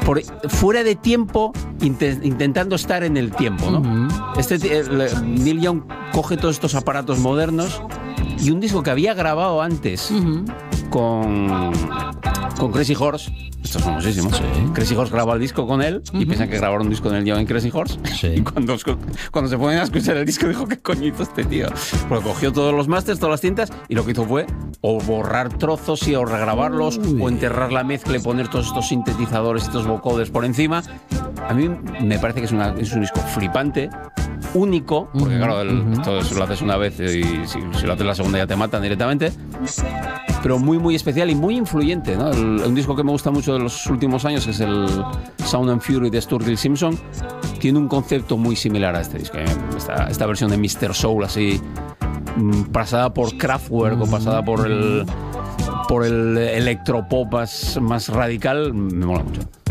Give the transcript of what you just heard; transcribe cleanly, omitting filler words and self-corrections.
fuera de tiempo, intentando estar en el tiempo, ¿no? Neil Young coge todos estos aparatos modernos y un disco que había grabado antes con Crazy Horse. Esto es famosísimo. Sí. Crazy Horse graba el disco con él y piensan que grabaron un disco con él en Crazy Horse. Sí. Y cuando se ponen a escuchar el disco dijo, ¿qué coño hizo este tío? Porque cogió todos los masters, todas las cintas y lo que hizo fue o borrar trozos o regrabarlos o enterrar la mezcla y poner todos estos sintetizadores, estos vocoders por encima. A mí me parece que es un disco flipante, único, porque claro, esto lo haces una vez y si lo haces la segunda ya te matan directamente, pero muy muy especial y muy influyente, ¿no? Un disco que me gusta mucho de los últimos años es el Sound and Fury de Sturgill Simpson. Tiene un concepto muy similar a este disco. Esta versión de Mr. Soul así, pasada por Kraftwerk o pasada por el electropop más radical, me mola mucho.